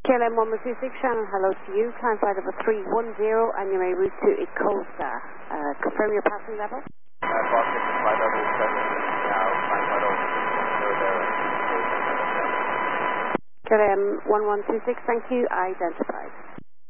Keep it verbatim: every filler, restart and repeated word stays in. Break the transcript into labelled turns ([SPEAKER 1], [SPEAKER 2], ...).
[SPEAKER 1] K L M one one two six, Shannon, hello to you. Climb flight number three one zero, and you may route to Icosa. Uh, confirm your passing level.
[SPEAKER 2] Uh, Boston, flight level seven, now climb flight over zero zero.
[SPEAKER 1] K L M one one two six, thank you. Identified.